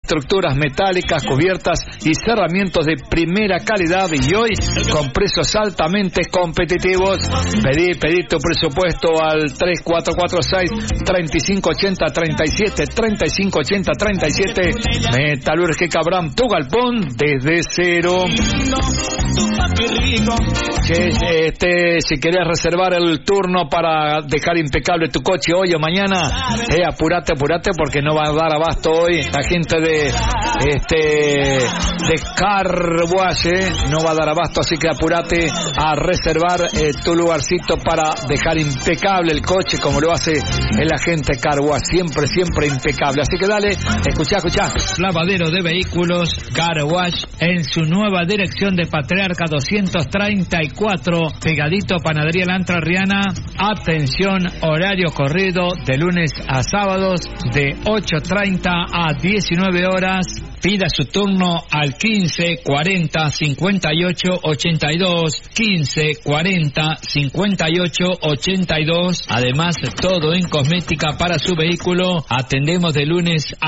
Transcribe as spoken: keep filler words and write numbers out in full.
estructuras metálicas, cubiertas y cerramientos de primera calidad y hoy con precios altamente competitivos. Pedí, pedí tu presupuesto al tres cuatro cuatro seis, tres cinco ocho cero, tres siete, tres cinco ocho cero, tres siete. Metalúrgica Abraham, tu galpón desde cero. Che, este, si querés reservar el turno para dejar impecable tu coche hoy o mañana, eh, apurate, apurate porque no va a dar abasto hoy la gente de este de Car Wash, eh, no va a dar abasto, así que apurate a reservar eh, tu lugarcito para dejar impecable el coche como lo hace el agente Car Wash, siempre, siempre impecable. Así que dale, escuchá, escuchá. Lavadero de vehículos Car Wash en su nueva dirección de Patriarca doscientos treinta y cuatro, pegadito Panadería La Entrerriana. Atención, horario corrido de lunes a sábados de ocho treinta a diecinueve horas. Pida su turno al quince cuarenta cincuenta y ocho ochenta y dos, quince cuarenta cincuenta y ocho ochenta y dos. Además, todo en cosmética para su vehículo. Atendemos de lunes a